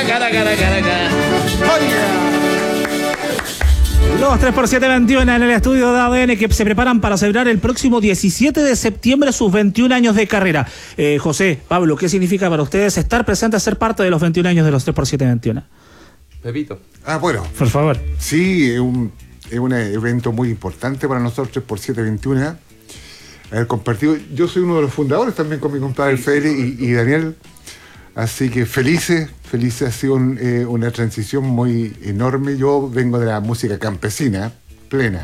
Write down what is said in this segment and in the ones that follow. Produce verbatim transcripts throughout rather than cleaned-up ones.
cara, cara, cara, cara, cara. Los tres por siete veintiuno en el estudio de A D N que se preparan para celebrar el próximo diecisiete de septiembre sus veintiún años de carrera. Eh, José, Pablo, ¿qué significa para ustedes estar presentes, ser parte de los veintiún años de los tres por siete veintiuno? Pepito. Ah, bueno. Por favor. Sí, es un, es un evento muy importante para nosotros, tres por siete veintiuno. Haber compartido. Yo soy uno de los fundadores también con mi compadre Fede y, y Daniel. Así que felices, felices, ha sido un, eh, una transición muy enorme. Yo vengo de la música campesina, plena,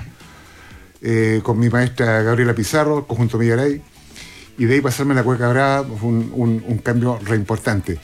eh, con mi maestra Gabriela Pizarro, conjunto Millaray, y de ahí pasarme a la cueca brava fue un, un, un cambio re importante.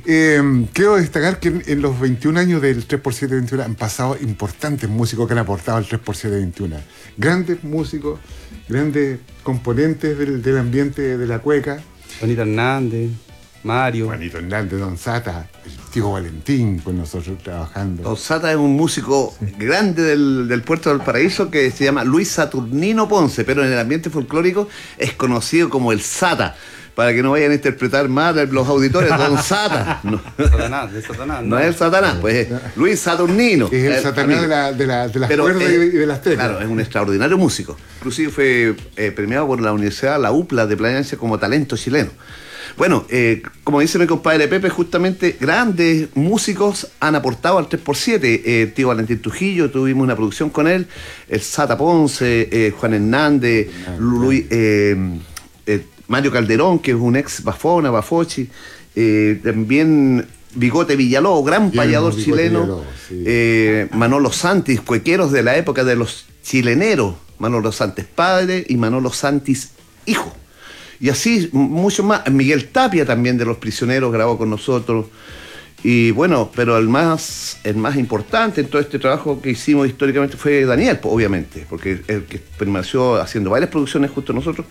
Eh, quiero destacar que en, en los veintiún años del tres por siete veintiuno han pasado importantes músicos que han aportado al tres por siete veintiuno. Grandes músicos, grandes componentes del, del ambiente de la cueca. Juanito Hernández, Mario. Juanito Hernández, Don Sata, el tío Valentín con nosotros trabajando. Don Sata es un músico sí. grande del, del Puerto del Paraíso que se llama Luis Saturnino Ponce, pero en el ambiente folclórico es conocido como el Sata. Para que no vayan a interpretar mal los auditores, Don Sata. No, Satanás, de Satanás. No, no es el Satanás, pues es Luis Saturnino. Es el, el Satanás de, la, de, la, de las cuerdas es, y de las teclas. Claro, es un extraordinario músico. Inclusive fue eh, premiado por la Universidad La U P L A de Planencia como talento chileno. Bueno, eh, como dice mi compadre Pepe, justamente grandes músicos han aportado al tres por siete. Eh, tío Valentín Trujillo, tuvimos una producción con él, el Sata Ponce, eh, Juan Hernández, Luis, eh, eh, Mario Calderón, que es un ex Bafona, Bafochi, eh, también Bigote Villalobos, gran Bien, payador Bigote chileno, Villalobos, sí. eh, Manolo Santis, cuequeros de la época de los chileneros, Manolo Santis padre y Manolo Santis hijo. Y así, mucho más. Miguel Tapia también de Los Prisioneros grabó con nosotros. Y bueno, pero el más, el más importante en todo este trabajo que hicimos históricamente fue Daniel, obviamente, porque el que permaneció haciendo varias producciones justo a nosotros.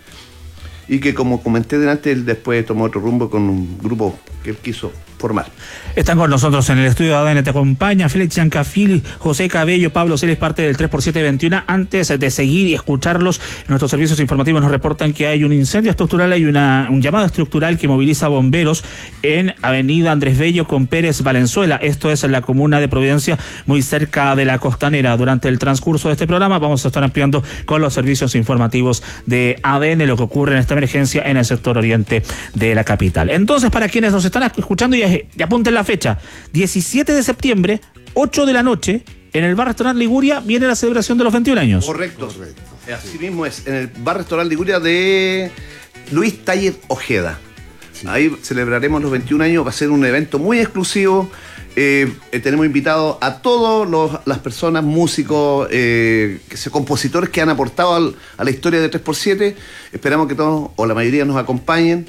Y que, como comenté delante, él después tomó otro rumbo con un grupo que él quiso formar. Están con nosotros en el estudio de A D N, te acompaña Félix Giancafili, José Cabello, Pablo Celes, parte del tres por siete veintiuno. Antes de seguir y escucharlos, nuestros servicios informativos nos reportan que hay un incendio estructural, hay una, un llamado estructural que moviliza bomberos en Avenida Andrés Bello con Pérez Valenzuela. Esto es en la comuna de Providencia, muy cerca de la Costanera. Durante el transcurso de este programa vamos a estar ampliando con los servicios informativos de A D N lo que ocurre en esta emergencia en el sector oriente de la capital. Entonces, para quienes nos están escuchando, y, y apunten la fecha, diecisiete de septiembre, ocho de la noche, en el Bar Restaurant Liguria viene la celebración de los veintiún años. Correcto. Correcto. Así mismo es, en el Bar Restaurant Liguria de Luis Taller Ojeda. Sí. Ahí celebraremos los veintiún años, va a ser un evento muy exclusivo. Eh, eh, tenemos invitados a todas las personas, músicos, eh, que se, compositores que han aportado al, a la historia de tres por siete. Esperamos que todos o la mayoría nos acompañen.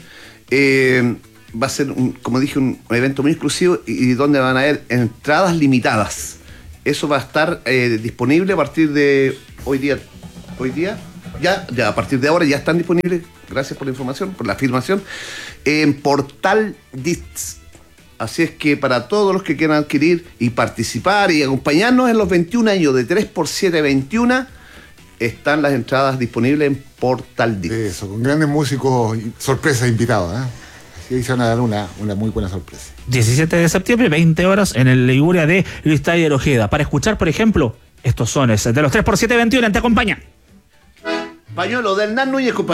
Eh, va a ser, un, como dije, un, un evento muy exclusivo y, y donde van a haber entradas limitadas. Eso va a estar eh, disponible a partir de hoy día. Hoy día, ya, ya a partir de ahora ya están disponibles. Gracias por la información, por la afirmación. En Portal Discs. Así es que para todos los que quieran adquirir y participar y acompañarnos en los veintiún años de tres por siete veintiuno, están las entradas disponibles en Portal Discs. Eso, con grandes músicos, sorpresas invitados, ¿eh? Así que se van a dar una, una muy buena sorpresa. diecisiete de septiembre, veinte horas, en el Liguria de Luis Taller Ojeda. Para escuchar, por ejemplo, estos sones de los tres por siete veintiuno, te acompaña Pañuelo del Hernán Núñez, compañero.